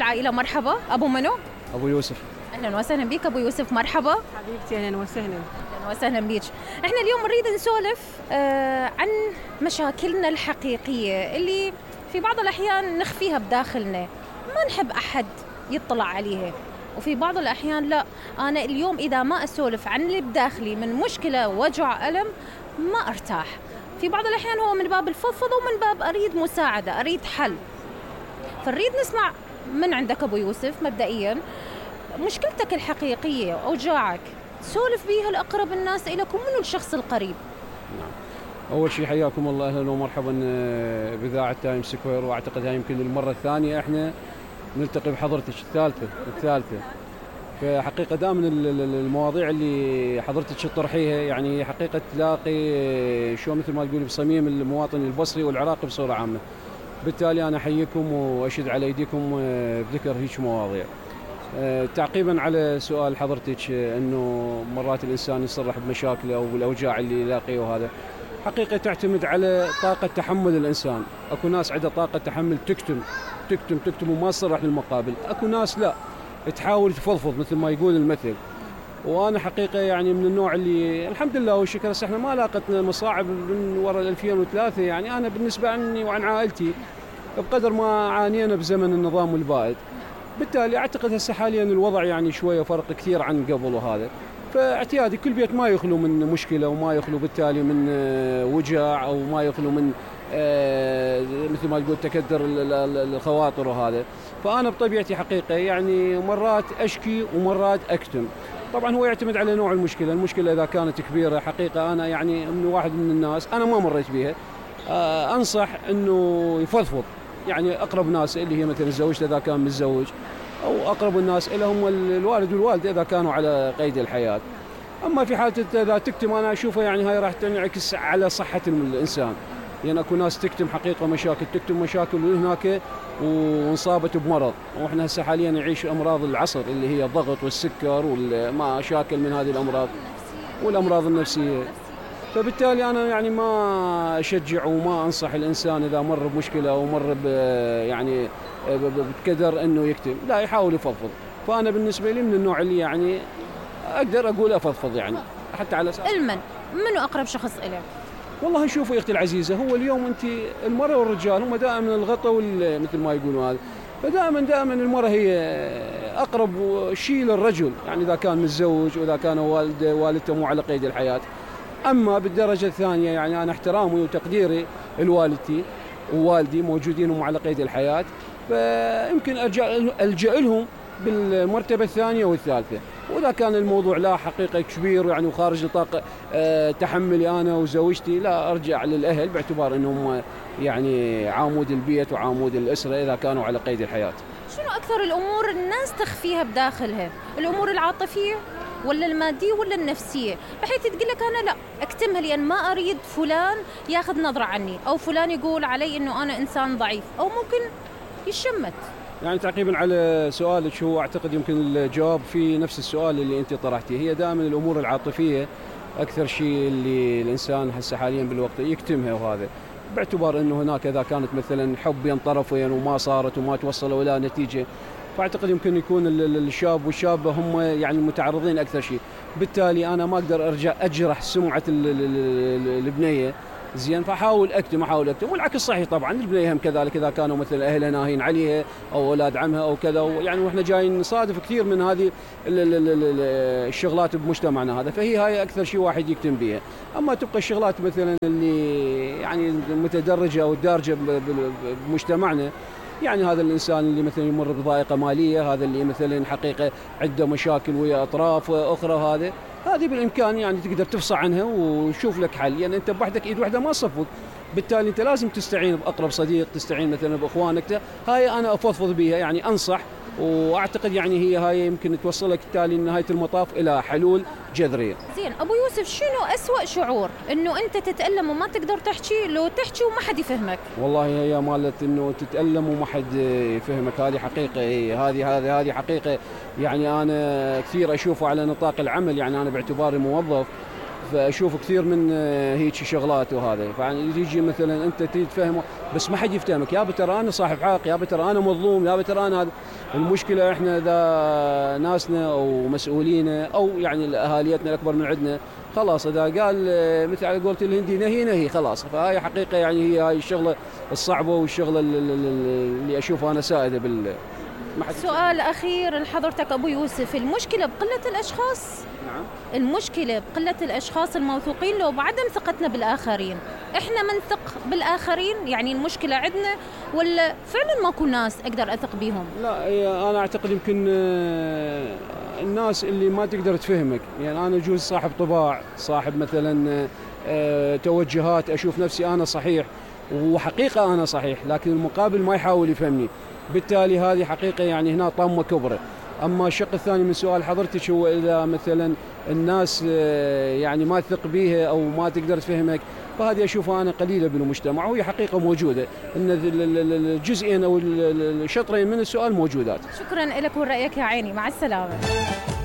العائلة. مرحبا أبو منو؟ أبو يوسف. أهلا وسهلا بك أبو يوسف. مرحبا حبيبتي، أهلا وسهلا. أهلا وسهلا بك. إحنا اليوم نريد نسولف عن مشاكلنا الحقيقية اللي في بعض الأحيان نخفيها بداخلنا، ما نحب أحد يطلع عليها، وفي بعض الأحيان لا، أنا اليوم إذا ما أسولف عن اللي بداخلي من مشكلة وجع ألم ما أرتاح. في بعض الأحيان هو من باب الفضفضة ومن باب أريد مساعدة، أريد حل. فنريد نسمع من عندك أبو يوسف مبدئياً مشكلتك الحقيقية أوجاعك، سولف بيها الأقرب الناس إليكم، منو الشخص القريب؟ نعم. أول شيء حياكم الله، أهلا ومرحبا بإذاعة تايم سكوير، وأعتقد هاي يمكن المرة الثانية إحنا نلتقي بحضرتك، الثالثة. فحقيقة دائما المواضيع اللي حضرتك تطرحيها يعني حقيقة تلاقي شو مثل ما تقولي بصميم المواطن البصري والعراقي بصورة عامة. بالتالي أنا أحييكم وأشد على أيديكم بذكر هيك مواضيع. تعقيبا على سؤال حضرتك انه مرات الانسان يصرح بمشاكله او بالاوجاع اللي يلاقيه، وهذا حقيقه تعتمد على طاقه تحمل الانسان. اكو ناس عندها طاقه تحمل تكتم وما تصرح للمقابل، اكو ناس لا تحاول تفضفض مثل ما يقول المثل. وانا حقيقه يعني من النوع اللي الحمد لله والشكر هسه احنا ما لاقتنا مصاعب من وراء 2003. يعني انا بالنسبه عني وعن عائلتي بقدر ما عانينا بزمن النظام البائد، بالتالي أعتقد هسه حاليا الوضع يعني شوية فرق كثير عن قبل. وهذا فاعتيادي كل بيت ما يخلو من مشكلة، وما يخلو بالتالي من وجع، أو ما يخلو من مثل ما تقول تكدر الخواطر. وهذا فأنا بطبيعتي حقيقة يعني مرات أشكي ومرات أكتم. طبعا هو يعتمد على نوع المشكلة إذا كانت كبيرة حقيقة أنا يعني من واحد من الناس أنا ما مريت بها، أنصح أنه يفضفض. يعني أقرب ناس اللي هي مثلا زوجته إذا كان متزوج، أو أقرب الناس لهم الوالد والوالدة إذا كانوا على قيد الحياة. أما في حالة إذا تكتم أنا أشوفها يعني هاي راح تنعكس على صحة الإنسان. يعني أكو ناس تكتم حقيقة مشاكل، تكتم مشاكل هناك وانصابت بمرض. وإحنا هسه حاليا نعيش أمراض العصر اللي هي الضغط والسكر ومشاكل من هذه الأمراض والأمراض النفسية. فبالتالي أنا يعني ما أشجع وما أنصح الإنسان إذا مر بمشكلة أو مر يعني بكدر إنه يكتم، لا يحاول يفضفض. فأنا بالنسبة لي من النوع اللي يعني أقدر أقول أفضفض، يعني حتى على أساس منو أقرب شخص إليه؟ والله شوفوا يا أختي العزيزة، هو اليوم أنت المرأة والرجال هم دائما الغطاء مثل ما يقولوا هذا، فدائما المرأة هي أقرب شيء للرجل، يعني إذا كان متزوج وإذا كان والدته مو على قيد الحياة. أما بالدرجة الثانية يعني أنا احترامي وتقديري لوالدتي ووالدي موجودين هم على قيد الحياة، فيمكن ألجأ لهم بالمرتبة الثانية والثالثة. وإذا كان الموضوع لا حقيقة كبير يعني وخارج نطاق تحملي أنا وزوجتي، لا أرجع للأهل باعتبار أنهم يعني عامود البيت وعامود الأسرة إذا كانوا على قيد الحياة. شنو أكثر الأمور الناس تخفيها بداخلها؟ الأمور العاطفية ولا المادية ولا النفسية، بحيث تقول لك أنا لا أكتمها لأن ما أريد فلان ياخذ نظرة عني، أو فلان يقول علي إنه أنا إنسان ضعيف، أو ممكن يشمت. يعني تعقيبا على سؤالك، هو أعتقد يمكن الجواب في نفس السؤال اللي أنت طرحتيه. هي دائما الأمور العاطفية أكثر شيء اللي الإنسان هسه حاليا بالوقت يكتمها، وهذا باعتبار أنه هناك إذا كانت مثلا حب بين طرفين وما صارت وما توصلوا إلى نتيجة، فأعتقد يمكن يكون الشاب والشابة هم يعني متعرضين أكثر شيء. بالتالي أنا ما أقدر أرجع أجرح سمعة البنية زين، فأحاول أكتم والعكس صحيح طبعا. البنية هم كذلك إذا كانوا مثل أهلها ناهين عليها أو أولاد عمها أو كذا، يعني وإحنا جايين نصادف كثير من هذه الشغلات بمجتمعنا هذا، فهي هاي أكثر شيء واحد يكتم بها. أما تبقى الشغلات مثلا اللي يعني المتدرجة أو الدارجة بمجتمعنا، يعني هذا الإنسان اللي مثلا يمر بضائقة مالية، هذا اللي مثلا حقيقة عنده مشاكل ويا أطراف أخرى، هذه بالإمكان يعني تقدر تفصح عنها وشوف لك حل. يعني أنت بوحدك إيد واحدة ما صفك، بالتالي أنت لازم تستعين بأقرب صديق، تستعين مثلا بإخوانك. هاي أنا أفضفض بها، يعني أنصح، وأعتقد يعني هاي يمكن توصلك بالتالي نهاية المطاف إلى حلول جذرية. زين أبو يوسف، شنو أسوأ شعور؟ إنه أنت تتألم وما تقدر تحكي، لو تحكي وما حد يفهمك؟ والله هي مالت إنه تتألم وما حد يفهمك، هذه حقيقة. هذه حقيقة. يعني أنا كثير أشوفه على نطاق العمل، يعني أنا باعتباري موظف فأشوف كثير من هيك شغلات وهذا. فيعني يجي مثلا أنت تفهمه بس ما حد يفتهمك، يا ترى انا صاحب حق، يا ترى انا مظلوم، يا ترى انا هذا. المشكله احنا اذا ناسنا او مسؤولينا او يعني اهاليتنا الاكبر من عندنا خلاص اذا قال مثل على قولة الهندي نهي نهي خلاص. فهاي حقيقه يعني هي هاي الشغله الصعبه والشغله اللي اشوفها انا سائده سؤال أخير لحضرتك أبو يوسف، المشكلة بقلة الأشخاص؟ نعم. المشكلة بقلة الأشخاص الموثوقين لو بعدم ثقتنا بالآخرين. إحنا منثق بالآخرين، يعني المشكلة عندنا ولا فعلا ماكو ناس أقدر أثق بيهم؟ لا أنا أعتقد يمكن الناس اللي ما تقدر تفهمك، يعني أنا أجوز صاحب طباع، صاحب مثلا توجهات، أشوف نفسي أنا صحيح وحقيقة أنا صحيح، لكن المقابل ما يحاول يفهمني، بالتالي هذه حقيقة يعني هنا طامة كبرى. أما الشق الثاني من سؤال حضرتك هو إذا مثلا الناس يعني ما تثق بيها أو ما تقدر تفهمك، فهذه أشوفها أنا قليلة بالمجتمع، وهي حقيقة موجودة، أن الجزئين أو الشطرين من السؤال موجودات. شكرا لك ورأيك يا عيني، مع السلامة.